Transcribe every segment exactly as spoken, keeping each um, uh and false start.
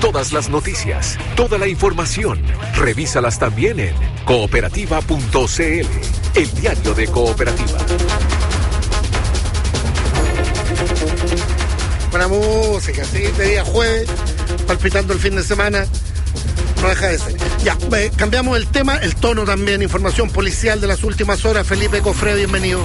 Todas las noticias, toda la información, revísalas también en cooperativa punto c l, el diario de Cooperativa. Buena música, sí, de día jueves, palpitando el fin de semana, no deja de ser. Ya, eh, cambiamos el tema, el tono también, información policial de las últimas horas. Felipe Cofré, bienvenido.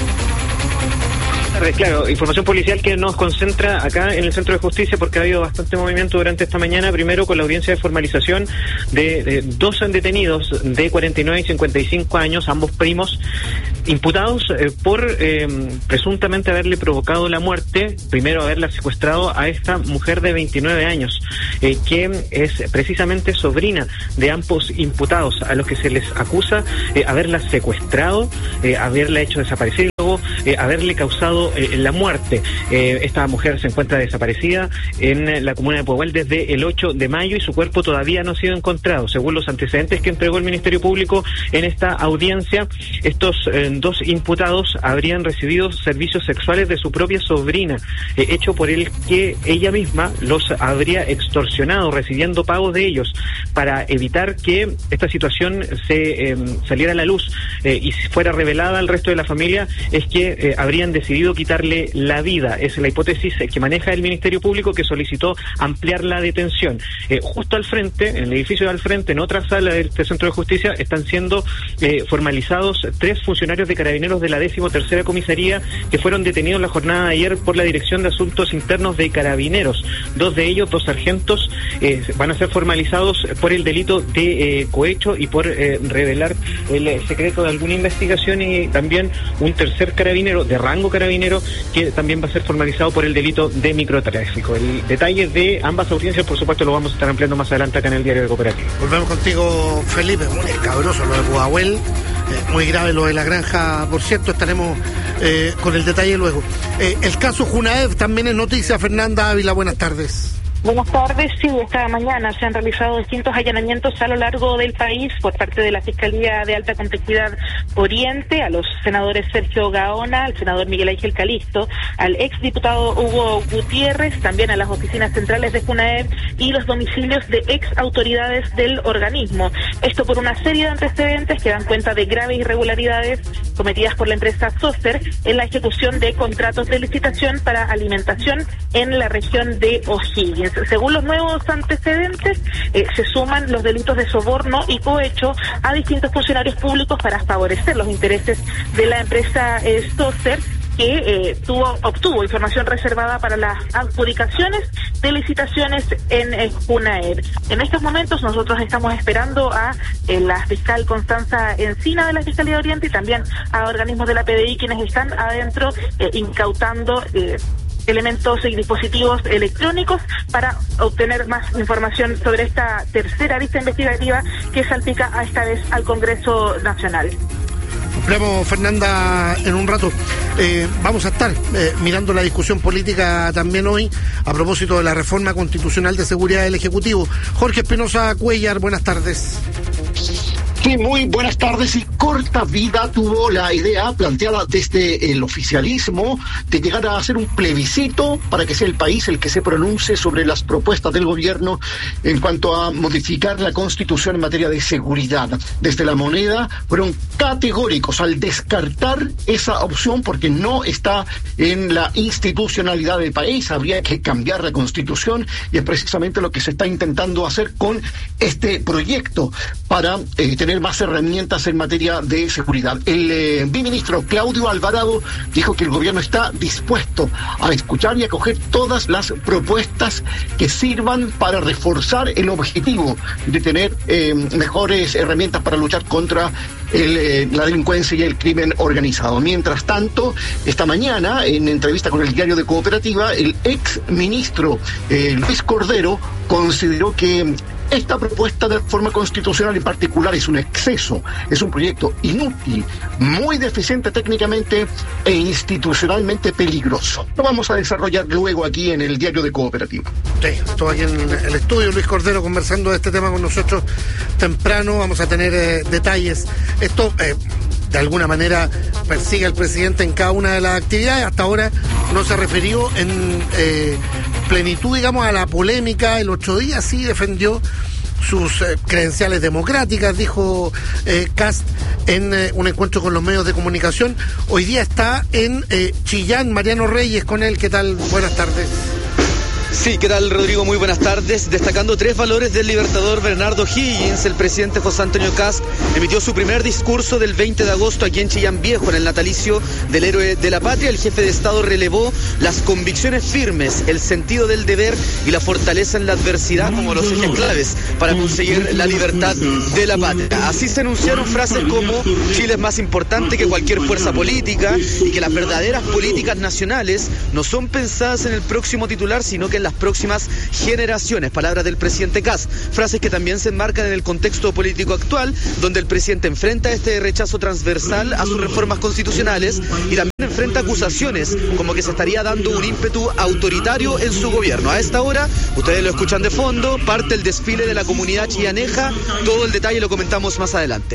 Claro, información policial que nos concentra acá en el Centro de Justicia porque ha habido bastante movimiento durante esta mañana, primero con la audiencia de formalización de, de dos detenidos de cuarenta y nueve y cincuenta y cinco años, ambos primos, imputados eh, por eh, presuntamente haberle provocado la muerte, primero haberla secuestrado a esta mujer de veintinueve años, eh, que es precisamente sobrina de ambos imputados, a los que se les acusa eh, haberla secuestrado, eh, haberla hecho desaparecer y luego eh, haberle causado eh, la muerte. Eh, esta mujer se encuentra desaparecida en la comuna de Puehuel desde el ocho de mayo y su cuerpo todavía no ha sido encontrado. Según los antecedentes que entregó el Ministerio Público en esta audiencia, estos eh, dos imputados habrían recibido servicios sexuales de su propia sobrina, eh, hecho por el que ella misma los habría extorsionado, recibiendo pagos de ellos. Para evitar que esta situación se eh, saliera a la luz eh, y fuera revelada al resto de la familia, es que eh, habrían decidido quitarle la vida. Es la hipótesis que maneja el Ministerio Público, que solicitó ampliar la detención. Eh, justo al frente, en el edificio de al frente, en otra sala de este Centro de Justicia, están siendo eh, formalizados tres funcionarios de Carabineros de la décimo tercera Comisaría que fueron detenidos la jornada de ayer por la Dirección de Asuntos Internos de Carabineros. Dos de ellos, dos sargentos, eh, van a ser formalizados por el delito de eh, cohecho y por eh, revelar el eh, secreto de alguna investigación, y también un tercer carabinero de rango carabinero que también va a ser formalizado por el delito de microtráfico. El detalle de ambas audiencias, por supuesto, lo vamos a estar ampliando más adelante acá en el diario de Cooperativa. Volvemos contigo, Felipe. Muy escabroso lo de Pudahuel, eh, muy grave lo de la granja, por cierto, estaremos eh, con el detalle luego. Eh, el caso Junaev también es noticia. Fernanda Ávila, buenas tardes. Buenas tardes. Sí, esta mañana se han realizado distintos allanamientos a lo largo del país por parte de la Fiscalía de Alta Complejidad Oriente, a los senadores Sergio Gaona, al senador Miguel Ángel Calisto, al exdiputado Hugo Gutiérrez, también a las oficinas centrales de Junaev y los domicilios de ex autoridades del organismo. Esto por una serie de antecedentes que dan cuenta de graves irregularidades cometidas por la empresa Socer en la ejecución de contratos de licitación para alimentación en la región de O'Higgins. Según los nuevos antecedentes, eh, se suman los delitos de soborno y cohecho a distintos funcionarios públicos para favorecer los intereses de la empresa eh, Socer, que eh, tuvo, obtuvo información reservada para las adjudicaciones de licitaciones en eh, Junaev. En estos momentos nosotros estamos esperando a eh, la fiscal Constanza Encina de la Fiscalía de Oriente y también a organismos de la P D I, quienes están adentro eh, incautando eh, elementos y dispositivos electrónicos para obtener más información sobre esta tercera lista investigativa que salpica a esta vez al Congreso Nacional. Hablamos, Fernanda, en un rato. Eh, vamos a estar eh, mirando la discusión política también hoy a propósito de la reforma constitucional de seguridad del Ejecutivo. Jorge Espinosa Cuellar, buenas tardes. Sí, muy buenas tardes. Y corta vida tuvo la idea planteada desde el oficialismo de llegar a hacer un plebiscito para que sea el país el que se pronuncie sobre las propuestas del gobierno en cuanto a modificar la Constitución en materia de seguridad. Desde La Moneda fueron categóricos al descartar esa opción porque no está en la institucionalidad del país. Habría que cambiar la Constitución y es precisamente lo que se está intentando hacer con este proyecto para eh, tener más herramientas en materia de seguridad. El eh, biministro Claudio Alvarado dijo que el gobierno está dispuesto a escuchar y acoger todas las propuestas que sirvan para reforzar el objetivo de tener eh, mejores herramientas para luchar contra el, eh, la delincuencia y el crimen organizado. Mientras tanto, esta mañana, en entrevista con el diario de Cooperativa, el ex ministro eh, Luis Cordero consideró que esta propuesta de reforma constitucional en particular es un exceso, es un proyecto inútil, muy deficiente técnicamente e institucionalmente peligroso. Lo vamos a desarrollar luego aquí en el diario de Cooperativa. Sí, estoy aquí en el estudio, Luis Cordero conversando de este tema con nosotros temprano. Vamos a tener eh, detalles. Esto eh, de alguna manera persigue al presidente en cada una de las actividades. Hasta ahora no se refirió en eh, plenitud, digamos, a la polémica. El otro día sí defendió sus eh, credenciales democráticas, dijo eh, Kast en eh, un encuentro con los medios de comunicación. Hoy día está en eh, Chillán, Mariano Reyes con él. ¿Qué tal? Buenas tardes. Sí, ¿qué tal, Rodrigo? Muy buenas tardes. Destacando tres valores del libertador Bernardo Higgins, el presidente José Antonio Kast emitió su primer discurso del veinte de agosto aquí en Chillán Viejo, en el natalicio del héroe de la patria. El jefe de Estado relevó las convicciones firmes, el sentido del deber y la fortaleza en la adversidad como los ejes claves para conseguir la libertad de la patria. Así se enunciaron frases como Chile es más importante que cualquier fuerza política y que las verdaderas políticas nacionales no son pensadas en el próximo titular, sino que en las próximas generaciones. Palabras del presidente Kast, frases que también se enmarcan en el contexto político actual, donde el presidente enfrenta este rechazo transversal a sus reformas constitucionales y también enfrenta acusaciones como que se estaría dando un ímpetu autoritario en su gobierno. A esta hora, ustedes lo escuchan de fondo, parte el desfile de la comunidad chillaneja, todo el detalle lo comentamos más adelante.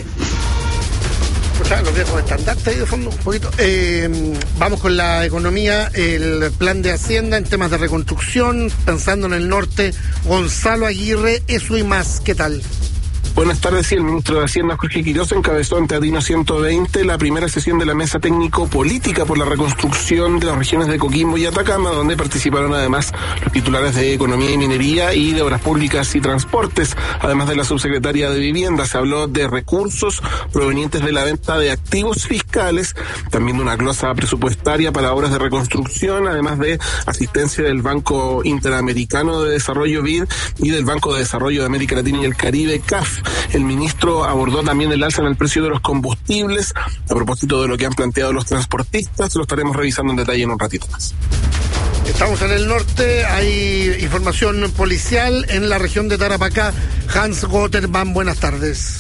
Los viejos estandartes ahí de fondo, un poquito. Eh, vamos con la economía, el plan de Hacienda en temas de reconstrucción, pensando en el norte. Gonzalo Aguirre, eso y más, ¿qué tal? Buenas tardes, sí, el ministro de Hacienda, Jorge Quiroz, encabezó ante Adino ciento veinte la primera sesión de la Mesa Técnico-Política por la reconstrucción de las regiones de Coquimbo y Atacama, donde participaron además los titulares de Economía y Minería y de Obras Públicas y Transportes, además de la subsecretaria de Vivienda. Se habló de recursos provenientes de la venta de activos fiscales, también de una glosa presupuestaria para obras de reconstrucción, además de asistencia del Banco Interamericano de Desarrollo B I D y del Banco de Desarrollo de América Latina y el Caribe, C A F. El ministro abordó también el alza en el precio de los combustibles, a propósito de lo que han planteado los transportistas. Lo estaremos revisando en detalle en un ratito más. Estamos en el norte, hay información policial en la región de Tarapacá. Hans Gotterman, buenas tardes.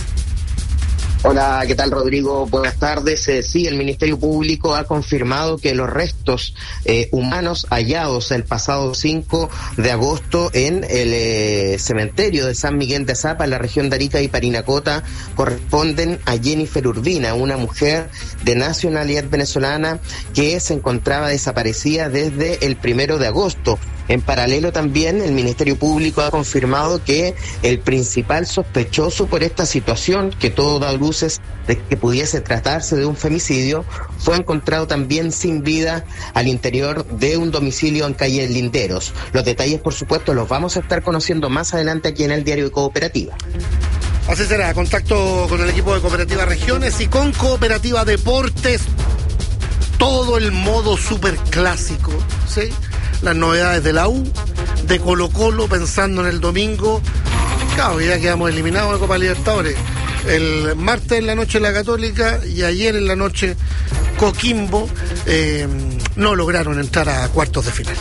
Hola, ¿qué tal, Rodrigo? Buenas tardes. Eh, sí, el Ministerio Público ha confirmado que los restos eh, humanos hallados el pasado cinco de agosto en el eh, cementerio de San Miguel de Azapa, en la región de Arica y Parinacota, corresponden a Jennifer Urbina, una mujer de nacionalidad venezolana que se encontraba desaparecida desde el primero de agosto. En paralelo también, el Ministerio Público ha confirmado que el principal sospechoso por esta situación, que todo da luces de que pudiese tratarse de un femicidio, fue encontrado también sin vida al interior de un domicilio en calle Linderos. Los detalles, por supuesto, los vamos a estar conociendo más adelante aquí en el Diario de Cooperativa. Así será, contacto con el equipo de Cooperativa Regiones y con Cooperativa Deportes, todo el modo super clásico, ¿sí? Las novedades de la U, de Colo Colo, pensando en el domingo. Claro, ya quedamos eliminados de Copa Libertadores. El martes en la noche la Católica y ayer en la noche Coquimbo eh, no lograron entrar a cuartos de final.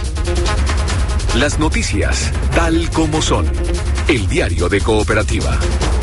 Las noticias, tal como son. El Diario de Cooperativa.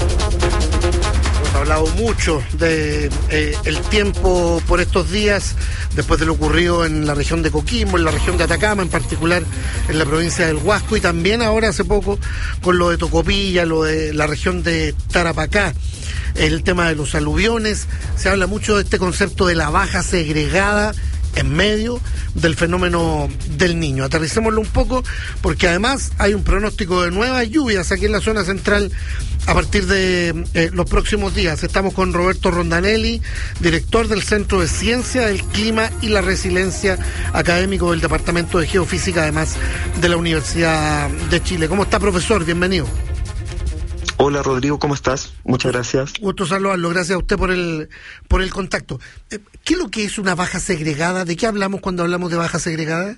Hemos hablado mucho de eh, el tiempo por estos días, después de lo ocurrido en la región de Coquimbo, en la región de Atacama, en particular en la provincia del Huasco, y también ahora hace poco con lo de Tocopilla, lo de la región de Tarapacá. El tema de los aluviones, se habla mucho de este concepto de la baja segregada en medio del fenómeno del Niño. Aterricémoslo un poco, porque además hay un pronóstico de nuevas lluvias aquí en la zona central a partir de eh, los próximos días. Estamos con Roberto Rondanelli, director del Centro de Ciencia del Clima y la Resiliencia, académico del Departamento de Geofísica, además de la Universidad de Chile. ¿Cómo está, profesor? Bienvenido. Hola, Rodrigo, ¿cómo estás? Muchas gracias. Gusto saludarlo, gracias a usted por el por el contacto. ¿Qué es lo que es una baja segregada? ¿De qué hablamos cuando hablamos de baja segregada?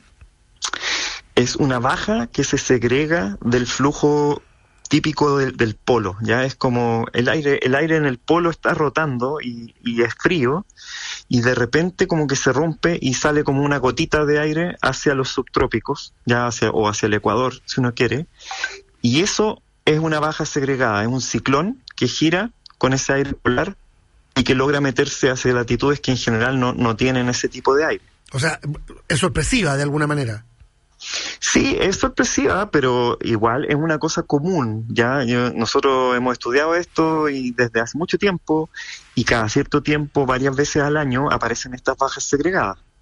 Es una baja que se segrega del flujo típico del, del polo, ya es como el aire, el aire en el polo está rotando y, y es frío, y de repente como que se rompe y sale como una gotita de aire hacia los subtrópicos, ya hacia, o hacia el Ecuador, si uno quiere, y eso es una baja segregada, es un ciclón que gira con ese aire polar y que logra meterse hacia latitudes que en general no, no tienen ese tipo de aire. O sea, es sorpresiva de alguna manera. Sí, es sorpresiva, pero igual es una cosa común. Ya Yo, nosotros hemos estudiado esto y desde hace mucho tiempo, y cada cierto tiempo, varias veces al año, aparecen estas bajas segregadas.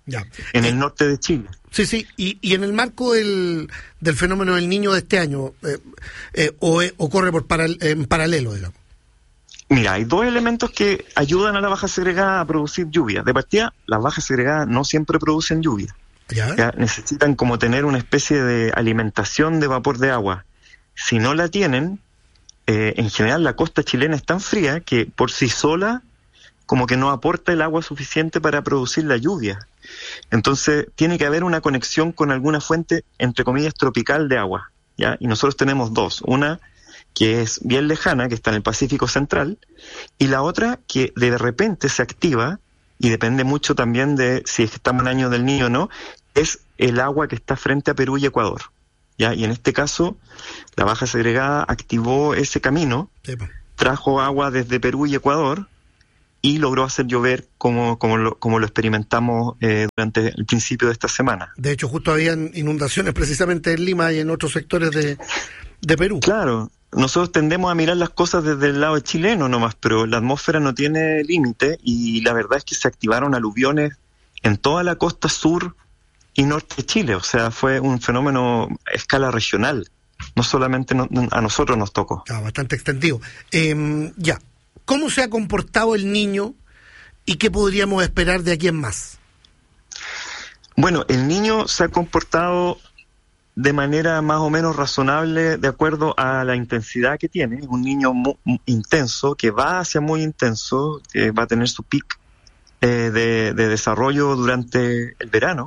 Ya. en eh, el norte de Chile. Sí, sí, y, y en el marco del, del fenómeno del Niño de este año, eh, eh, o, eh, ocurre por paral, en paralelo, digamos. Mira, hay dos elementos que ayudan a la baja segregada a producir lluvia. De partida, las bajas segregadas no siempre producen lluvia. ¿Ya? ¿Ya? Necesitan como tener una especie de alimentación de vapor de agua. Si no la tienen, eh, en general la costa chilena es tan fría que por sí sola como que no aporta el agua suficiente para producir la lluvia. Entonces tiene que haber una conexión con alguna fuente, entre comillas, tropical de agua, ¿ya? Y nosotros tenemos dos. Una que es bien lejana, que está en el Pacífico Central, y la otra que de repente se activa, y depende mucho también de si estamos en año del Niño o no, es el agua que está frente a Perú y Ecuador, ¿ya? Y en este caso, la baja segregada activó ese camino, Sí, pues. trajo agua desde Perú y Ecuador, y logró hacer llover como, como, lo, como lo experimentamos eh, durante el principio de esta semana. De hecho, justo habían inundaciones precisamente en Lima y en otros sectores de, de Perú. Claro, nosotros tendemos a mirar las cosas desde el lado chileno nomás, pero la atmósfera no tiene límite y la verdad es que se activaron aluviones en toda la costa sur y norte de Chile. O sea, fue un fenómeno a escala regional. No solamente no, a nosotros nos tocó. Ah, bastante extendido. Eh, ya. ¿Cómo se ha comportado el Niño y qué podríamos esperar de aquí en más? Bueno, el Niño se ha comportado de manera más o menos razonable de acuerdo a la intensidad que tiene. Es un niño muy intenso, que va hacia muy intenso, que va a tener su pic eh, de, de desarrollo durante el verano.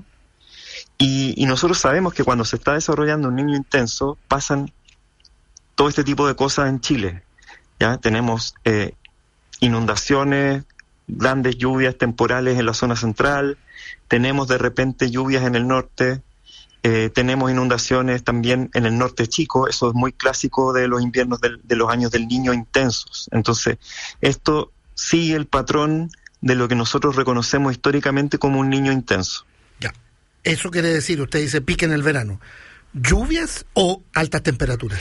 Y, y nosotros sabemos que cuando se está desarrollando un niño intenso, pasan todo este tipo de cosas en Chile. Ya tenemos eh, inundaciones, grandes lluvias temporales en la zona central, tenemos de repente lluvias en el norte, eh, tenemos inundaciones también en el norte chico. Eso es muy clásico de los inviernos del, de los años del Niño intensos. Entonces, esto sigue el patrón de lo que nosotros reconocemos históricamente como un niño intenso. Ya, eso quiere decir, usted dice pique en el verano, ¿lluvias o altas temperaturas?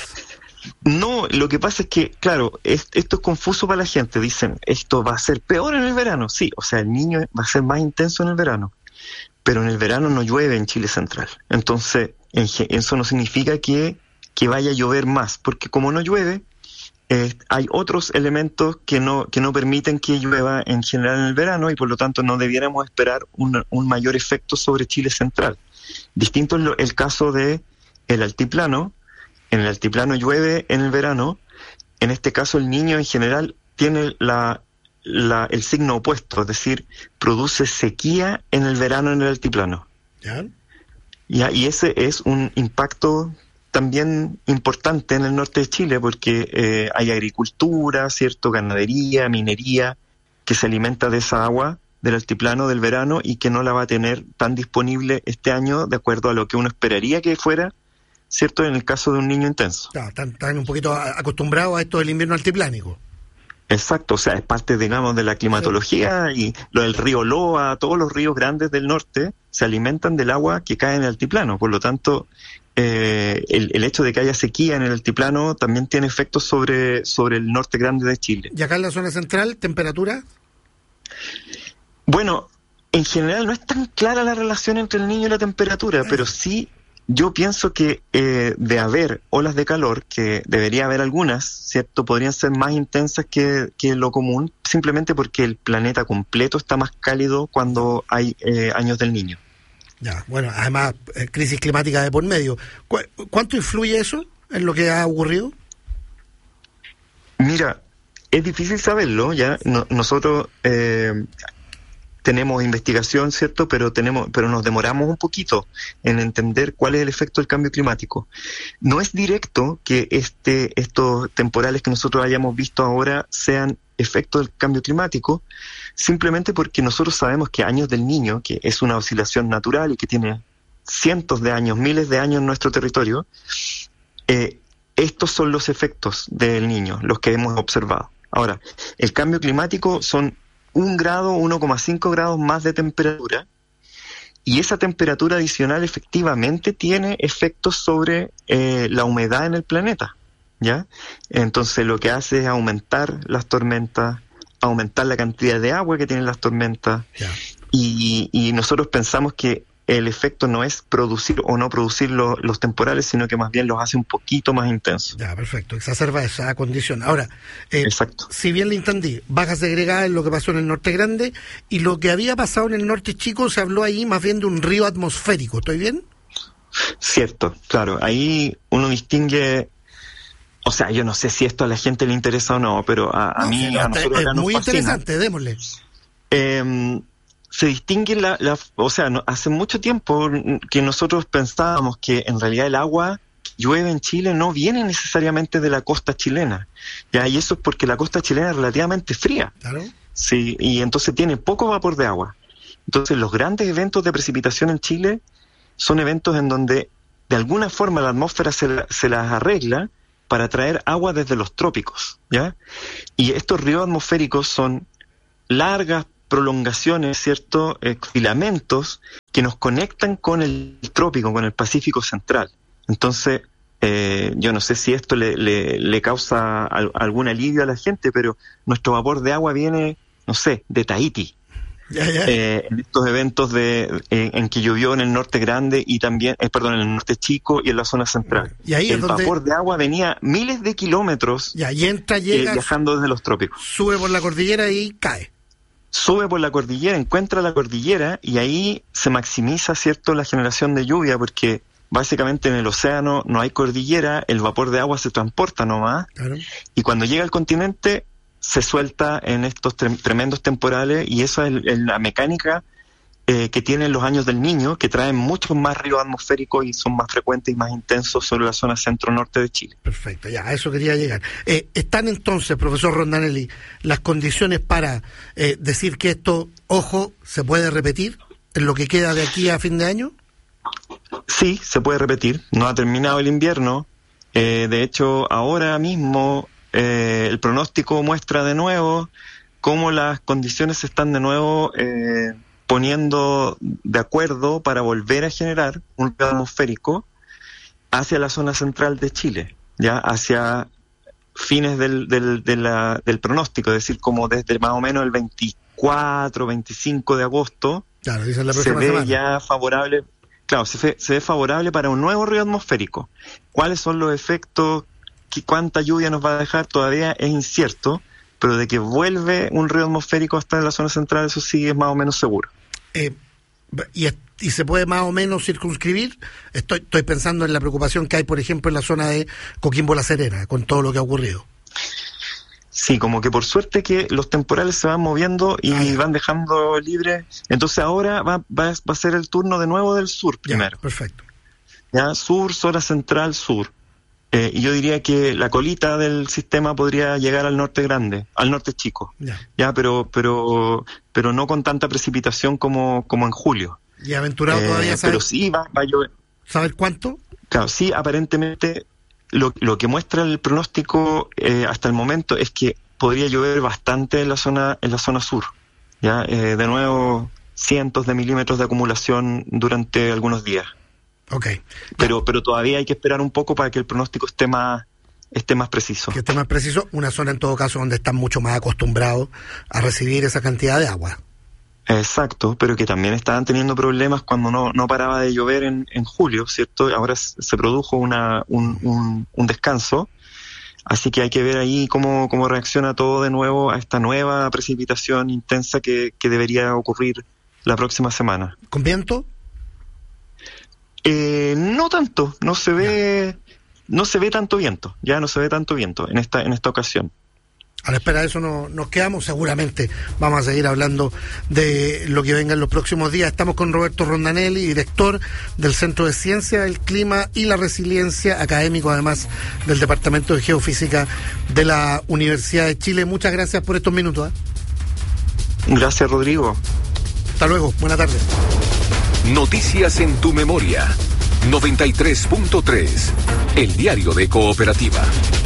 No, lo que pasa es que, claro, es, esto es confuso para la gente. Dicen, esto va a ser peor en el verano. Sí, o sea, el Niño va a ser más intenso en el verano. Pero en el verano no llueve en Chile Central. Entonces, en, eso no significa que, que vaya a llover más. Porque como no llueve, eh, hay otros elementos que no, que no permiten que llueva en general en el verano y por lo tanto no debiéramos esperar un, un mayor efecto sobre Chile Central. Distinto es lo, el caso de el altiplano. En el altiplano llueve en el verano. En este caso el Niño en general tiene la, la, el signo opuesto, es decir, produce sequía en el verano en el altiplano. ¿Ya? Ya, y ese es un impacto también importante en el norte de Chile porque eh, hay agricultura, cierto, ganadería, minería, que se alimenta de esa agua del altiplano del verano y que no la va a tener tan disponible este año de acuerdo a lo que uno esperaría que fuera, ¿cierto? En el caso de un niño intenso. Claro, están, están un poquito acostumbrados a esto del invierno altiplánico. Exacto, o sea, es parte, digamos, de la climatología y lo del río Loa, todos los ríos grandes del norte se alimentan del agua que cae en el altiplano. Por lo tanto, eh, el, el hecho de que haya sequía en el altiplano también tiene efectos sobre, sobre el norte grande de Chile. ¿Y acá en la zona central, temperatura? Bueno, en general no es tan clara la relación entre el Niño y la temperatura, pero sí yo pienso que eh, de haber olas de calor, que debería haber algunas, ¿cierto? Podrían ser más intensas que, que lo común, simplemente porque el planeta completo está más cálido cuando hay eh, años del Niño. Ya, bueno, además, eh, crisis climática de por medio. ¿Cu ¿Cuánto influye eso en lo que ha ocurrido? Mira, es difícil saberlo, ya. No, nosotros... Eh, tenemos investigación, ¿cierto? Pero tenemos, pero nos demoramos un poquito en entender cuál es el efecto del cambio climático. No es directo que este, estos temporales que nosotros hayamos visto ahora sean efecto del cambio climático, simplemente porque nosotros sabemos que años del Niño, que es una oscilación natural y que tiene cientos de años, miles de años en nuestro territorio, eh, estos son los efectos del Niño, los que hemos observado. Ahora, el cambio climático son un grado, uno coma cinco grados más de temperatura, y esa temperatura adicional efectivamente tiene efectos sobre eh, la humedad en el planeta, ¿ya? Entonces lo que hace es aumentar las tormentas, aumentar la cantidad de agua que tienen las tormentas, ya. y, y nosotros pensamos que el efecto no es producir o no producir lo, los temporales, sino que más bien los hace un poquito más intensos. Ya, perfecto, exacerba esa condición. Ahora, eh, Exacto. si bien le entendí, baja segregada en lo que pasó en el norte grande, y lo que había pasado en el norte chico, se habló ahí más bien de un río atmosférico, ¿estoy bien? Cierto, claro, ahí uno distingue, o sea, yo no sé si esto a la gente le interesa o no, pero a, a no, mí, sí, a nosotros es acá nos muy fascina. interesante, démosle. Eh, se distingue la, la, o sea, no, hace mucho tiempo que nosotros pensábamos que en realidad el agua que llueve en Chile no viene necesariamente de la costa chilena, ya, y eso es porque la costa chilena es relativamente fría, claro. Sí, y entonces tiene poco vapor de agua. Entonces los grandes eventos de precipitación en Chile son eventos en donde de alguna forma la atmósfera se, la, se las arregla para traer agua desde los trópicos, ¿ya? Y estos ríos atmosféricos son largas prolongaciones, ¿cierto? Eh, filamentos que nos conectan con el trópico, con el Pacífico Central. Entonces, eh, yo no sé si esto le, le, le causa al, algún alivio a la gente, pero nuestro vapor de agua viene, no sé, de Tahití. Ya, ya. Eh, en estos eventos de eh, en que llovió en el norte grande y también, eh, perdón, en el norte chico y en la zona central. Y ahí el es donde... vapor de agua venía miles de kilómetros ya, y entra, llega, eh, viajando desde los trópicos. Sube por la cordillera y cae. Sube por la cordillera, encuentra la cordillera y ahí se maximiza, ¿cierto?, la generación de lluvia, porque básicamente en el océano no hay cordillera, el vapor de agua se transporta nomás, claro. Y cuando llega al continente se suelta en estos tre- tremendos temporales, y eso es, el, es la mecánica eh, que tienen los años del Niño, que traen muchos más ríos atmosféricos y son más frecuentes y más intensos sobre la zona centro-norte de Chile. Perfecto, ya, a eso quería llegar. Eh, ¿Están entonces, profesor Rondanelli, las condiciones para eh, decir que esto, ojo, se puede repetir en lo que queda de aquí a fin de año? Sí, se puede repetir. No ha terminado el invierno. Eh, de hecho, ahora mismo eh, el pronóstico muestra de nuevo cómo las condiciones se están de nuevo eh, poniendo de acuerdo para volver a generar un río atmosférico hacia la zona central de Chile, ya hacia fines del, del, de la, del pronóstico, es decir, como desde más o menos el veinticuatro, veinticinco de agosto, claro, dicen la se próxima ve semana. ya favorable, claro, se ve, se ve favorable para un nuevo río atmosférico. ¿Cuáles son los efectos? ¿Qué, cuánta lluvia nos va a dejar? Todavía es incierto, pero de que vuelve un río atmosférico hasta la zona central, eso sí es más o menos seguro. Eh, y, y se puede más o menos circunscribir. Estoy, estoy pensando en la preocupación que hay, por ejemplo, en la zona de Coquimbo La Serena, con todo lo que ha ocurrido. Sí, como que por suerte que los temporales se van moviendo y ah, van dejando libre. Entonces ahora va, va, va a ser el turno de nuevo del sur primero. Ya, perfecto. Ya, sur, zona central, sur. Eh, y yo diría que la colita del sistema podría llegar al norte grande, al norte chico. Ya, ya pero pero pero no con tanta precipitación como, como en julio. ¿Y aventurado eh, todavía saber? Pero sí va, va a llover. ¿Saber cuánto? Claro, sí, aparentemente lo, lo que muestra el pronóstico eh, hasta el momento es que podría llover bastante en la zona en la zona sur. Ya, eh, de nuevo cientos de milímetros de acumulación durante algunos días. Okay. Pero pero todavía hay que esperar un poco para que el pronóstico esté más esté más preciso. Que esté más preciso, una zona en todo caso donde están mucho más acostumbrados a recibir esa cantidad de agua. Exacto, pero que también estaban teniendo problemas cuando no, no paraba de llover en, en julio, ¿cierto? Ahora se produjo una un, un, un descanso, así que hay que ver ahí cómo, cómo reacciona todo de nuevo a esta nueva precipitación intensa que, que debería ocurrir la próxima semana. ¿Con viento? Eh, no tanto, no se ve, ya. no se ve tanto viento, ya no se ve tanto viento en esta, en esta ocasión. A la espera de eso no, nos quedamos, seguramente vamos a seguir hablando de lo que venga en los próximos días. Estamos con Roberto Rondanelli, director del Centro de Ciencia, el Clima y la Resiliencia, académico además del Departamento de Geofísica de la Universidad de Chile. Muchas gracias por estos minutos. ¿eh? Gracias, Rodrigo. Hasta luego, buena tarde. Noticias en tu memoria. noventa y tres punto tres. El diario de Cooperativa.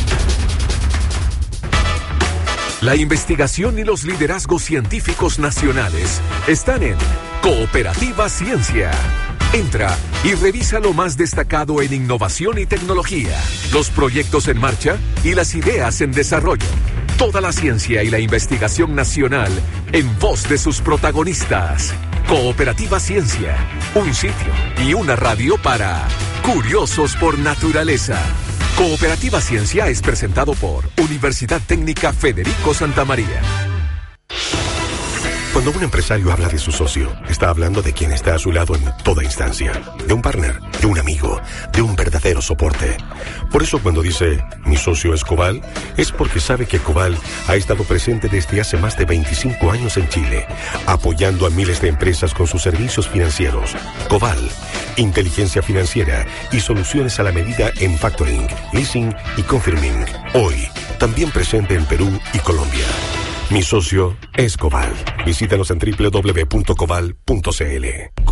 La investigación y los liderazgos científicos nacionales están en Cooperativa Ciencia. Entra y revisa lo más destacado en innovación y tecnología, los proyectos en marcha y las ideas en desarrollo. Toda la ciencia y la investigación nacional en voz de sus protagonistas. Cooperativa Ciencia, un sitio y una radio para curiosos por naturaleza. Cooperativa Ciencia es presentado por Universidad Técnica Federico Santa María. Cuando un empresario habla de su socio, está hablando de quien está a su lado en toda instancia, de un partner, de un amigo, de un verdadero soporte. Por eso cuando dice, mi socio es Coval, es porque sabe que Coval ha estado presente desde hace más de veinticinco años en Chile, apoyando a miles de empresas con sus servicios financieros. Coval, inteligencia financiera y soluciones a la medida en factoring, leasing y confirming. Hoy, también presente en Perú y Colombia. Mi socio es Coval. Visítanos en doble u doble u doble u punto coval punto c l.